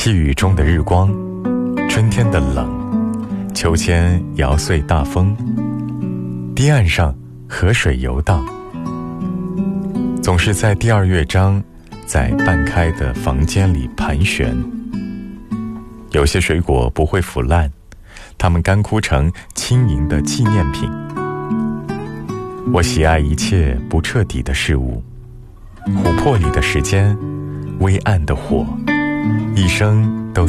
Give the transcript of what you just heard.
细雨中的日光，春天的冷，秋千摇碎大风，堤岸上河水游荡，总是在第二乐章，在半开的房间里盘旋。有些水果不会腐烂，它们干枯成轻盈的纪念品。我喜爱一切不彻底的事物，琥珀里的时间，微暗的火，一生都